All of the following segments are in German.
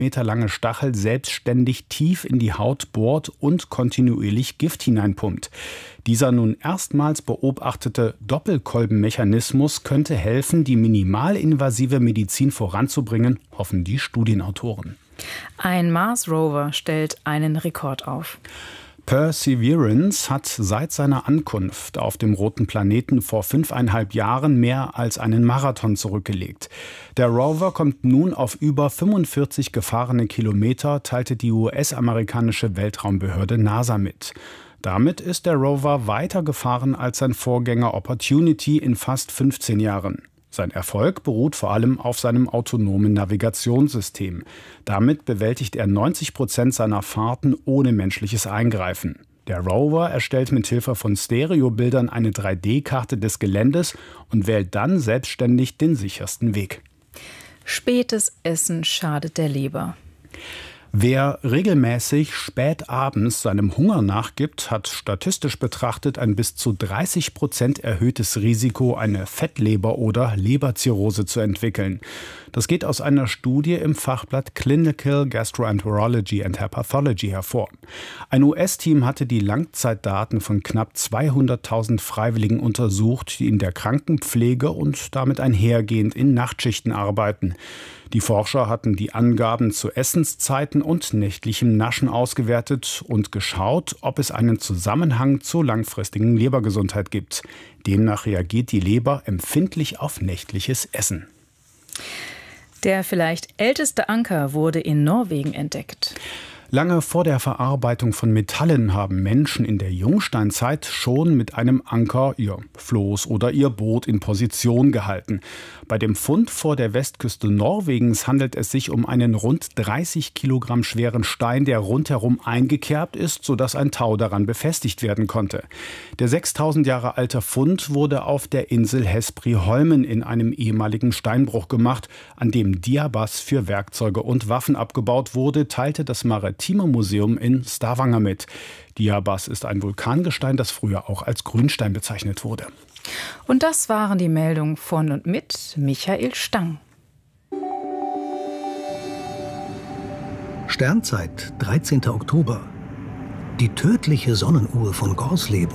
Meter lange Stachel selbstständig tief in die Haut bohrt und kontinuierlich Gift hineinpumpt. Dieser nun erstmals beobachtete Doppelkolbenmechanismus könnte helfen, die minimalinvasive Medizin voranzubringen, hoffen die Studienautoren. Ein Mars-Rover stellt einen Rekord auf. Perseverance hat seit seiner Ankunft auf dem roten Planeten vor 5,5 Jahren mehr als einen Marathon zurückgelegt. Der Rover kommt nun auf über 45 gefahrene Kilometer, teilte die US-amerikanische Weltraumbehörde NASA mit. Damit ist der Rover weiter gefahren als sein Vorgänger Opportunity in fast 15 Jahren. Sein Erfolg beruht vor allem auf seinem autonomen Navigationssystem. Damit bewältigt er 90% seiner Fahrten ohne menschliches Eingreifen. Der Rover erstellt mit Hilfe von Stereobildern eine 3D-Karte des Geländes und wählt dann selbstständig den sichersten Weg. Spätes Essen schadet der Leber. Wer regelmäßig spät abends seinem Hunger nachgibt, hat statistisch betrachtet ein bis zu 30% erhöhtes Risiko, eine Fettleber oder Leberzirrhose zu entwickeln. Das geht aus einer Studie im Fachblatt Clinical Gastroenterology and Hepatology hervor. Ein US-Team hatte die Langzeitdaten von knapp 200.000 Freiwilligen untersucht, die in der Krankenpflege und damit einhergehend in Nachtschichten arbeiten. Die Forscher hatten die Angaben zu Essenszeiten und nächtlichem Naschen ausgewertet und geschaut, ob es einen Zusammenhang zur langfristigen Lebergesundheit gibt. Demnach reagiert die Leber empfindlich auf nächtliches Essen. Der vielleicht älteste Anker wurde in Norwegen entdeckt. Lange vor der Verarbeitung von Metallen haben Menschen in der Jungsteinzeit schon mit einem Anker ihr Floß oder ihr Boot in Position gehalten. Bei dem Fund vor der Westküste Norwegens handelt es sich um einen rund 30 Kilogramm schweren Stein, der rundherum eingekerbt ist, sodass ein Tau daran befestigt werden konnte. Der 6000 Jahre alte Fund wurde auf der Insel Hespriholmen in einem ehemaligen Steinbruch gemacht, an dem Diabas für Werkzeuge und Waffen abgebaut wurde, teilte das Maritime Museum in Stavanger mit. Diabas ist ein Vulkangestein, das früher auch als Grünstein bezeichnet wurde. Und das waren die Meldungen von und mit Michael Stang. Sternzeit, 13. Oktober. Die tödliche Sonnenuhr von Gorsleben.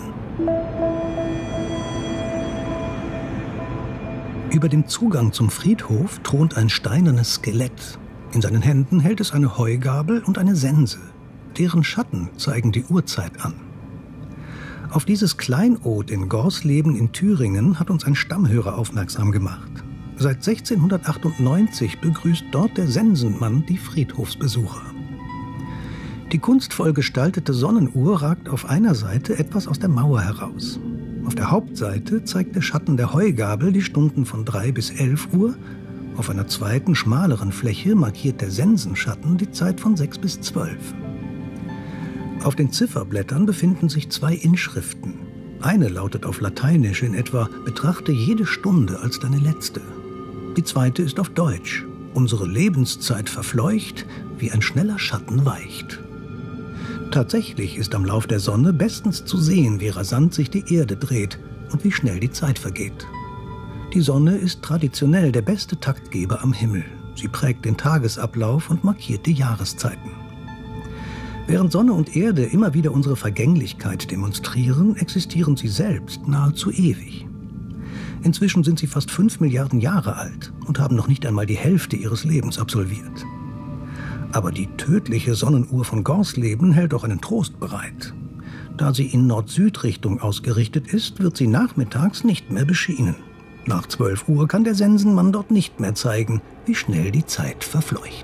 Über dem Zugang zum Friedhof thront ein steinernes Skelett. In seinen Händen hält es eine Heugabel und eine Sense. Deren Schatten zeigen die Uhrzeit an. Auf dieses Kleinod in Gorsleben in Thüringen hat uns ein Stammhörer aufmerksam gemacht. Seit 1698 begrüßt dort der Sensenmann die Friedhofsbesucher. Die kunstvoll gestaltete Sonnenuhr ragt auf einer Seite etwas aus der Mauer heraus. Auf der Hauptseite zeigt der Schatten der Heugabel die Stunden von 3 bis 11 Uhr. Auf einer zweiten, schmaleren Fläche markiert der Sensenschatten die Zeit von 6 bis 12. Auf den Zifferblättern befinden sich 2 Inschriften. Eine lautet auf Lateinisch in etwa: Betrachte jede Stunde als deine letzte. Die zweite ist auf Deutsch: Unsere Lebenszeit verfleucht, wie ein schneller Schatten weicht. Tatsächlich ist am Lauf der Sonne bestens zu sehen, wie rasant sich die Erde dreht und wie schnell die Zeit vergeht. Die Sonne ist traditionell der beste Taktgeber am Himmel. Sie prägt den Tagesablauf und markiert die Jahreszeiten. Während Sonne und Erde immer wieder unsere Vergänglichkeit demonstrieren, existieren sie selbst nahezu ewig. Inzwischen sind sie fast 5 Milliarden Jahre alt und haben noch nicht einmal die Hälfte ihres Lebens absolviert. Aber die tödliche Sonnenuhr von Gorsleben hält auch einen Trost bereit. Da sie in Nord-Süd-Richtung ausgerichtet ist, wird sie nachmittags nicht mehr beschienen. Nach 12 Uhr kann der Sensenmann dort nicht mehr zeigen, wie schnell die Zeit verfleucht.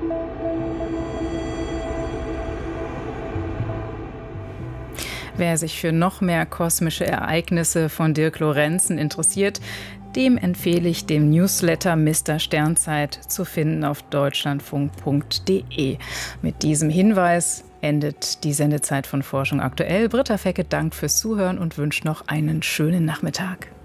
Wer sich für noch mehr kosmische Ereignisse von Dirk Lorenzen interessiert, dem empfehle ich den Newsletter Mr. Sternzeit, zu finden auf deutschlandfunk.de. Mit diesem Hinweis endet die Sendezeit von Forschung aktuell. Britta Fecke dankt fürs Zuhören und wünscht noch einen schönen Nachmittag.